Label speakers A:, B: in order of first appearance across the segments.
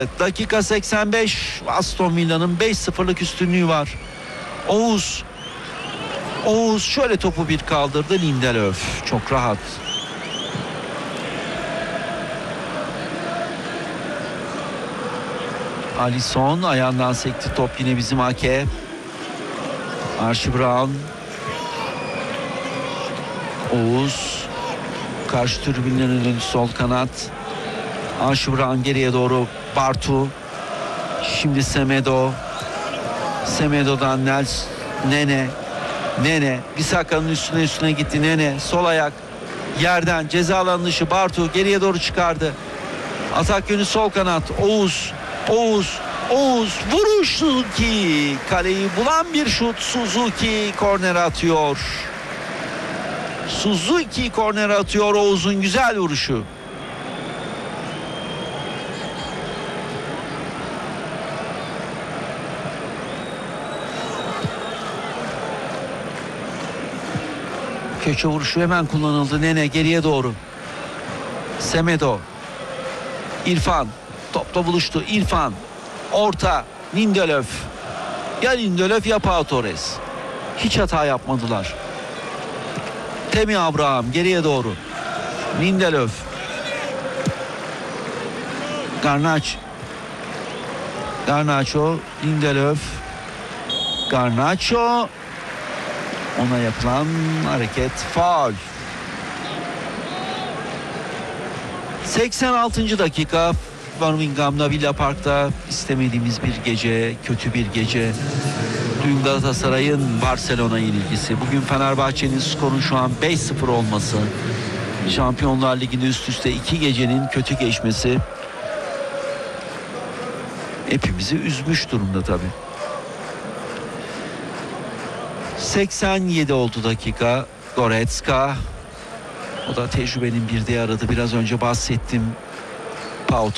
A: Dakika 85. Aston Villa'nın 5-0'lık üstünlüğü var. Oğuz şöyle topu bir kaldırdı. Lindelöf çok rahat. Alisson ayağından sekti top, yine bizim Ake. Archie Brown. Oğuz karşı tribünlerin önü sol kanat. Archie Brown geriye doğru, Bartu. Şimdi Semedo'dan Nene Bissaka'nın üstüne gitti. Nene sol ayak yerden ceza alanı dışı. Bartu geriye doğru çıkardı. Atak yönü sol kanat. Oğuz vuruş. Suzuki kaleyi bulan bir şut. Suzuki korner atıyor. Oğuz'un güzel vuruşu. Köşe vuruşu hemen kullanıldı. Nene geriye doğru. Semedo. İrfan. Topla buluştu. İrfan. Orta. Lindelöf. Ya Lindelöf ya Pau Torres. Hiç hata yapmadılar. Temi Abraham geriye doğru. Lindelöf. Garnacho. Lindelöf. Garnacho. Ona yapılan hareket faul. 86. dakika. Birmingham'da, Villa Park'ta istemediğimiz bir gece, kötü bir gece. Dün Galatasaray'ın Barcelona yenilgisi, bugün Fenerbahçe'nin skorun şu an 5-0 olması, Şampiyonlar Ligi'nde üst üste 2 gecenin kötü geçmesi hepimizi üzmüş durumda tabii. 87 oldu dakika. Goretzka. O da tecrübenin bir diğer adı. Biraz önce bahsettim. Pau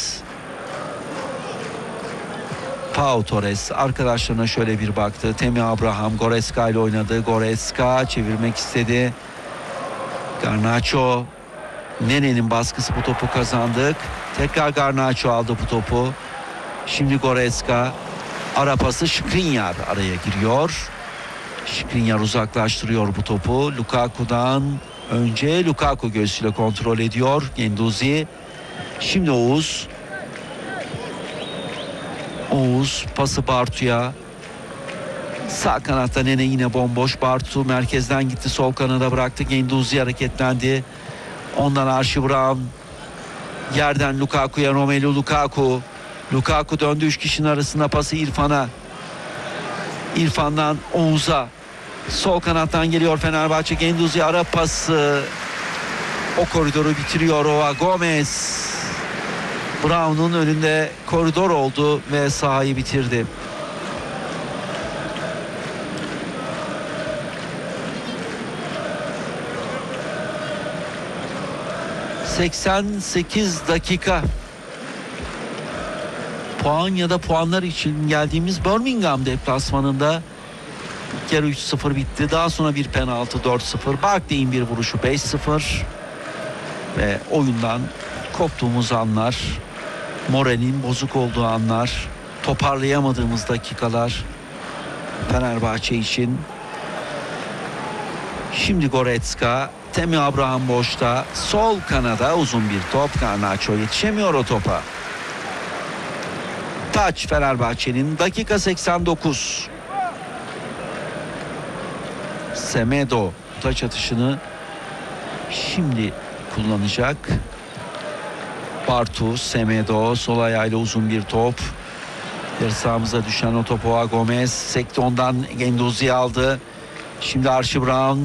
A: Torres arkadaşlarına şöyle bir baktı. Temi Abraham Goretzka ile oynadı. Goretzka çevirmek istedi. Garnacho. Nene'nin baskısı, bu topu kazandık. Tekrar Garnacho aldı bu topu. Şimdi Goretzka. Ara pası, Skriniar araya giriyor. Skriniar uzaklaştırıyor bu topu. Lukaku'dan önce Lukaku göğsüyle kontrol ediyor. Guendouzi. Şimdi Oğuz pası Bartu'ya. Sağ kanatta Nene yine bomboş. Bartu merkezden gitti, sol kanada bıraktı. Guendouzi hareketlendi. Ondan Archie Brown. Yerden Lukaku'ya, Romelu Lukaku. Lukaku döndü, 3 kişinin arasında pası İrfan'a. İrfan'dan Oğuz'a. Sol kanattan geliyor Fenerbahçe. Guendouzi ara pası. O koridoru bitiriyor Joao Gomez. Brown'un önünde koridor oldu ve sahayı bitirdi. ...88 dakika... puan ya da puanlar için geldiğimiz Birmingham deplasmanında... İlk yarı 3-0 bitti. Daha sonra bir penaltı 4-0. Barkley'in bir vuruşu 5-0. Ve oyundan koptuğumuz anlar, moralin bozuk olduğu anlar, toparlayamadığımız dakikalar Fenerbahçe için. Şimdi Goretzka, Temi Abraham boşta, sol kanada uzun bir top. Garnacho yetişemiyor o topa. Taç Fenerbahçe'nin. Dakika 89. Semedo taç atışını şimdi kullanacak. Bartu, Semedo sol ayağıyla uzun bir top. Yarı sahamıza düşen o topu Joao Gomez sekti, ondan Guendouzi aldı. Şimdi Archie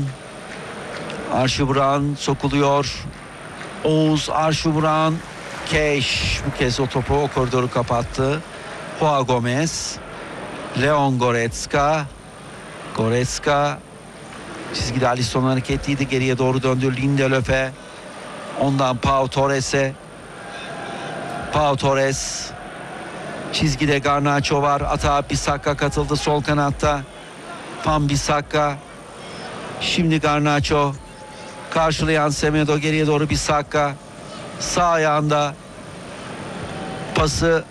A: Brown sokuluyor. Oğuz, Archie Brown, Keş bu kez o topu, o koridoru kapattı. Joao Gomez, Leon Goretzka çizgide Alisson hareketliydi, geriye doğru döndü Lindelöf'e. Ondan Pau Torres çizgide, Garnacho var. Atağa Bissaka katıldı sol kanatta. Van Bissaka. Şimdi Garnacho karşılayan Semedo, geriye doğru Bissaka. Sağ ayağında pası